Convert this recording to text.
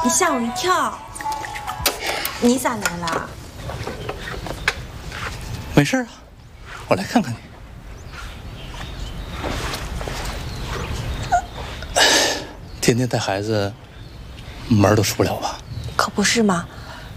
你吓我一跳，你咋来了？ 没事啊，我来看看你。天天带孩子，门都出不了吧？ 可不是嘛，